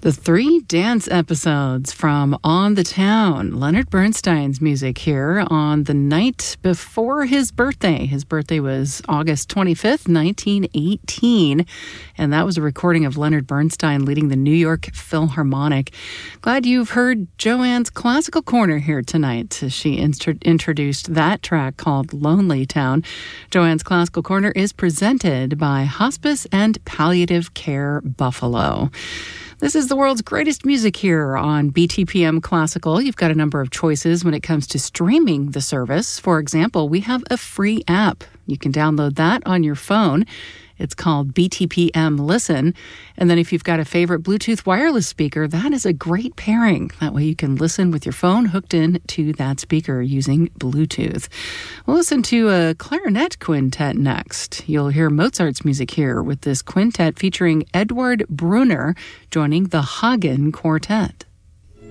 The three dance episodes from On the Town, Leonard Bernstein's music here on the night before his birthday. His birthday was August 25th, 1918, and that was a recording of Leonard Bernstein leading the New York Philharmonic. Glad you've heard Joanne's Classical Corner here tonight. She introduced that track called Lonely Town. Joanne's Classical Corner is presented by Hospice and Palliative Care Buffalo. This is the world's greatest music here on BTPM Classical. You've got a number of choices when it comes to streaming the service. For example, we have a free app. You can download that on your phone. It's called BTPM Listen. And then if you've got a favorite Bluetooth wireless speaker, that is a great pairing. That way you can listen with your phone hooked in to that speaker using Bluetooth. We'll listen to a clarinet quintet next. You'll hear Mozart's music here with this quintet featuring Edward Brunner joining the Hagen Quartet.